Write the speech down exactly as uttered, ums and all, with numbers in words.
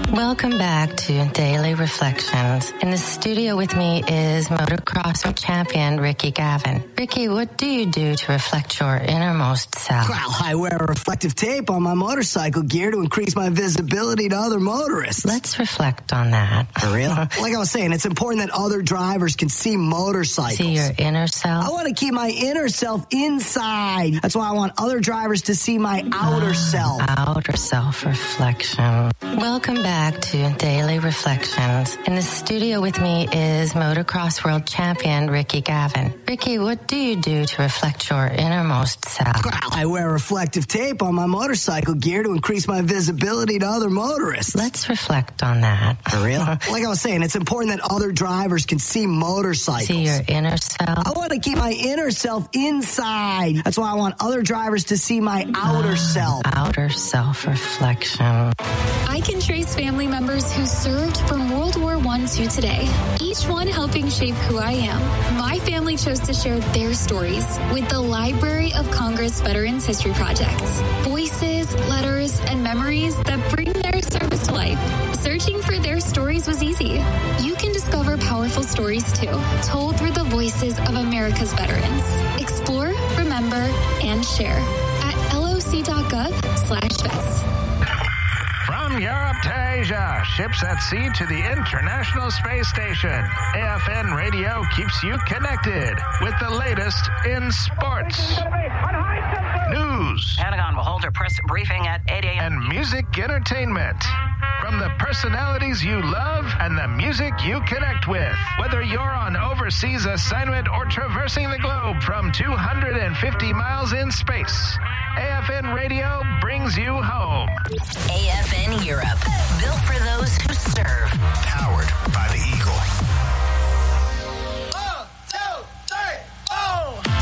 Welcome back to Daily Reflections. In the studio with me is motocross champion Ricky Gavin. Ricky, what do you do to reflect your innermost self? Well, I wear a reflective tape on my motorcycle gear to increase my visibility to other motorists. Let's reflect on that. For real? Like I was saying, it's important that other drivers can see motorcycles. See your inner self? I want to keep my inner self inside. That's why I want other drivers to see my outer self. Outer self reflection. Welcome back to Daily Reflections. In the studio with me is motocross world champion Ricky Gavin. Ricky, what do you do to reflect your innermost self? Well, I wear a reflective tape on my motorcycle gear to increase my visibility to other motorists. Let's reflect on that. For real? Like I was saying, it's important that other drivers can see motorcycles. See your inner self? I want to keep my inner self inside. That's why I want other drivers to see my outer self. Outer self reflection. I can trace family members who served from World War One to today, each one helping shape who I am. My family chose to share their stories with the Library of Congress Veterans History Project. Voices, letters, and memories that bring their service to life. Searching for their stories was easy. You can discover powerful stories too, told through the voices of America's veterans. Explore, remember, and share at loc.gov slash vets. From Europe to Asia, ships at sea to the International Space Station, A F N Radio keeps you connected with the latest in sports, news, Pentagon will hold a press briefing at eight a.m. and music entertainment. From the personalities you love and the music you connect with. Whether you're on overseas assignment or traversing the globe from two hundred fifty miles in space, A F N Radio brings you home. A F N Europe.